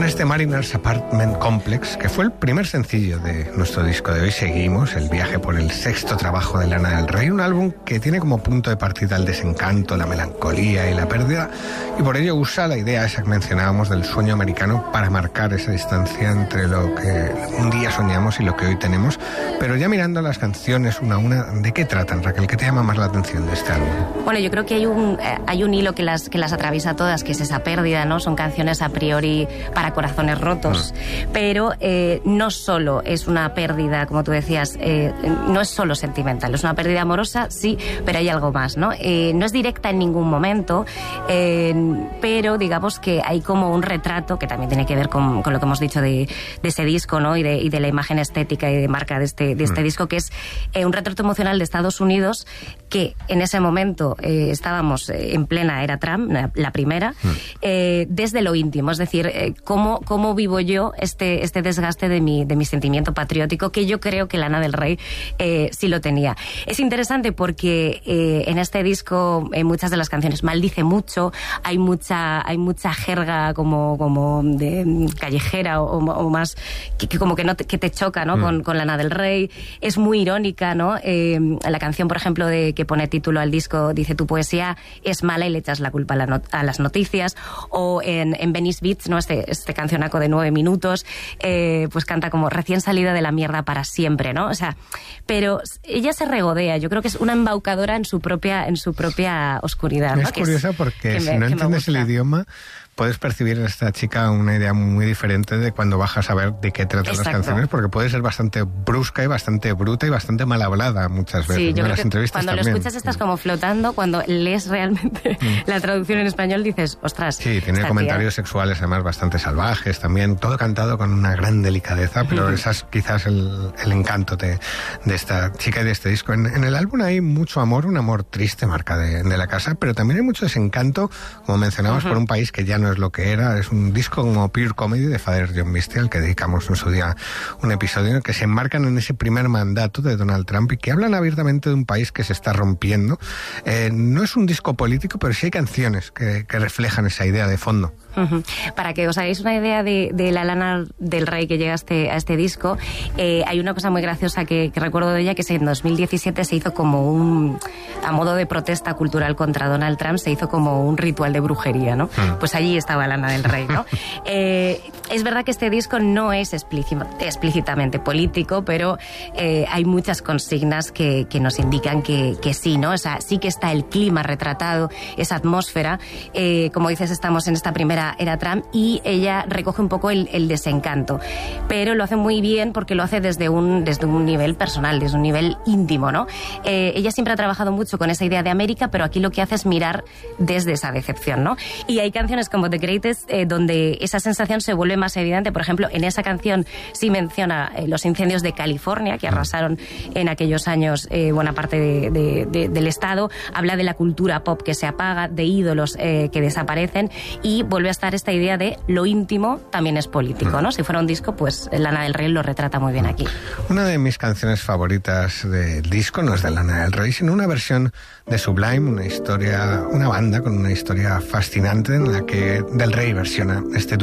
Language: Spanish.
Con este Mariners Apartment Complex, que fue el primer sencillo de nuestro disco de hoy, seguimos el viaje por el sexto trabajo de Lana del Rey, un álbum que tiene como punto de partida el desencanto, la melancolía y la pérdida, y por ello usa la idea esa que mencionábamos del sueño americano para marcar esa distancia entre lo que un día soñamos y lo que hoy tenemos. Pero ya mirando las canciones una a una, ¿de qué tratan, Raquel? ¿Qué te llama más la atención de este álbum? Bueno, yo creo que hay un hilo que las atraviesa todas, que es esa pérdida, ¿no? Son canciones a priori para corazones rotos, pero no solo es una pérdida, como tú decías, no es solo sentimental, es una pérdida amorosa, sí, pero hay algo más, ¿no? No es directa en ningún momento, pero digamos que hay como un retrato que también tiene que ver con lo que hemos dicho de ese disco, ¿no? Y de la imagen estética y de marca de este disco, que es un retrato emocional de Estados Unidos, que en ese momento estábamos en plena era Trump, la primera, desde lo íntimo, es decir, cómo vivo yo este desgaste de mi sentimiento patriótico, que yo creo que Lana del Rey sí lo tenía. Es interesante porque en este disco muchas de las canciones maldice mucho, hay mucha jerga como de callejera o más que como que no que te choca, ¿no? Con Lana del Rey. Es muy irónica, ¿no? La canción, por ejemplo, que pone título al disco, dice: tu poesía es mala y le echas la culpa a las noticias. O en Venice Beach, ¿no? Este cancionaco de 9 minutos, pues canta como recién salida de la mierda para siempre, ¿no? O sea, pero ella se regodea. Yo creo que es una embaucadora en su propia oscuridad, ¿no? Es curiosa porque si no entiendes el idioma, puedes percibir en esta chica una idea muy diferente de cuando bajas a ver de qué tratan las canciones, porque puede ser bastante brusca y bastante bruta y bastante mal hablada muchas veces. Sí, yo ¿no? creo Las que entrevistas cuando también. lo escuchas estás como flotando, cuando lees realmente la traducción en español dices, ostras. Sí, tiene comentarios sexuales además bastante salvajes también, todo cantado con una gran delicadeza, pero esa es quizás el encanto de esta chica y de este disco. En el álbum hay mucho amor, un amor triste, marca de la casa, pero también hay mucho desencanto, como mencionabas, por un país que ya no es lo que era. Es un disco como Pure Comedy de Father John Misty, al que dedicamos en su día un episodio, en el que se enmarcan en ese primer mandato de Donald Trump y que hablan abiertamente de un país que se está rompiendo. No es un disco político, pero sí hay canciones que reflejan esa idea de fondo. Para que os hagáis una idea de la Lana del Rey que llega a este disco, hay una cosa muy graciosa que recuerdo de ella, que en 2017 se hizo como a modo de protesta cultural contra Donald Trump, se hizo como un ritual de brujería, ¿no? Pues allí estaba Lana del Rey, ¿no? Es verdad que este disco no es explícitamente político, pero hay muchas consignas que nos indican que sí, ¿no? O sea, sí que está el clima retratado, esa atmósfera. Como dices, estamos en esta primera era Trump y ella recoge un poco el desencanto, pero lo hace muy bien porque lo hace desde un nivel personal, desde un nivel íntimo, ¿no? Ella siempre ha trabajado mucho con esa idea de América, pero aquí lo que hace es mirar desde esa decepción, ¿no? Y hay canciones como The Greatest donde esa sensación se vuelve más evidente. Por ejemplo, en esa canción sí menciona los incendios de California que arrasaron en aquellos años buena parte del estado. Habla de la cultura pop que se apaga, de ídolos que desaparecen, y vuelve a estar esta idea de lo íntimo también es político, ¿no? Si fuera un disco, pues Lana del Rey lo retrata muy bien aquí. Una de mis canciones favoritas del disco no es de Lana del Rey, sino una versión de Sublime, una banda con una historia fascinante en la que Del Rey versiona este